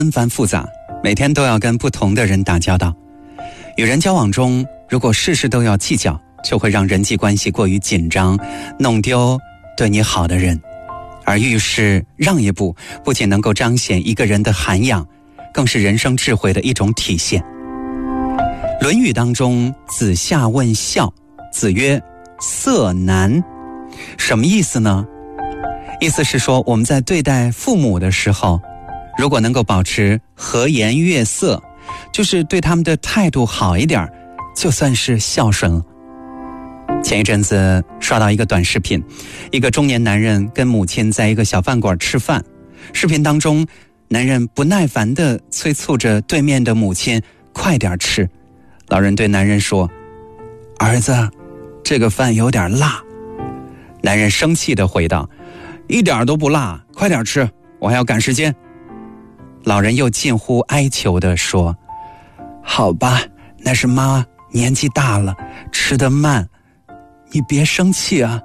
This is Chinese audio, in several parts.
纷繁复杂，每天都要跟不同的人打交道。与人交往中，如果事事都要计较，就会让人际关系过于紧张，弄丢对你好的人。而遇事让一步，不仅能够彰显一个人的涵养，更是人生智慧的一种体现。《论语》当中，子夏问孝，子曰：色难。什么意思呢？意思是说，我们在对待父母的时候，如果能够保持和颜悦色，就是对他们的态度好一点，就算是孝顺了。前一阵子刷到一个短视频，一个中年男人跟母亲在一个小饭馆吃饭，视频当中，男人不耐烦地催促着对面的母亲快点吃。老人对男人说：儿子，这个饭有点辣。男人生气地回道：一点都不辣，快点吃，我还要赶时间。老人又近乎哀求地说：好吧，那是妈年纪大了，吃得慢，你别生气啊。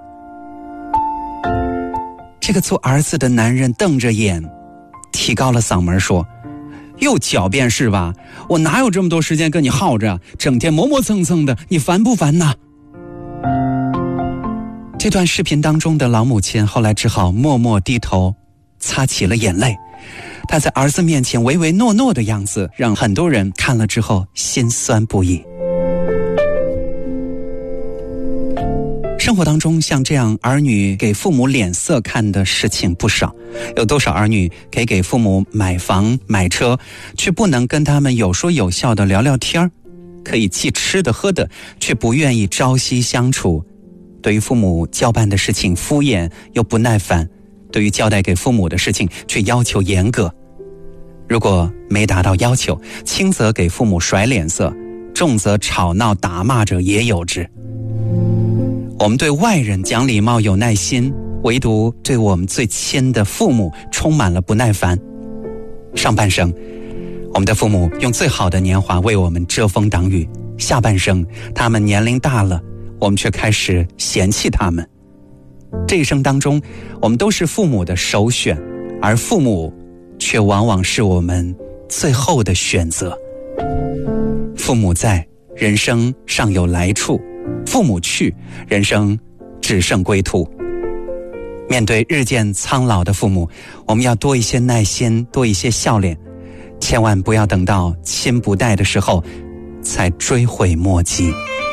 这个做儿子的男人瞪着眼，提高了嗓门说：又狡辩是吧？我哪有这么多时间跟你耗着，整天磨磨蹭蹭的，你烦不烦呢？这段视频当中的老母亲后来只好默默低头，擦起了眼泪。她在儿子面前唯唯诺诺的样子，让很多人看了之后心酸不已。生活当中像这样儿女给父母脸色看的事情不少，有多少儿女可以给父母买房买车，却不能跟他们有说有笑的聊聊天，可以既吃的喝的，却不愿意朝夕相处，对于父母交办的事情敷衍又不耐烦，对于交代给父母的事情却要求严格。如果没达到要求，轻则给父母甩脸色，重则吵闹打骂者也有之。我们对外人讲礼貌有耐心，唯独对我们最亲的父母充满了不耐烦。上半生，我们的父母用最好的年华为我们遮风挡雨，下半生他们年龄大了，我们却开始嫌弃他们。这一生当中，我们都是父母的首选，而父母却往往是我们最后的选择。父母在，人生尚有来处；父母去，人生只剩归途。面对日渐苍老的父母，我们要多一些耐心，多一些笑脸，千万不要等到亲不待的时候才追悔莫及。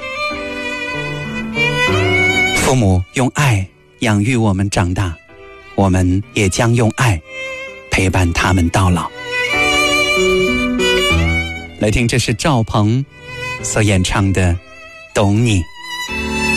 父母用爱养育我们长大，我们也将用爱陪伴他们到老。来听，这是赵鹏所演唱的《懂你》。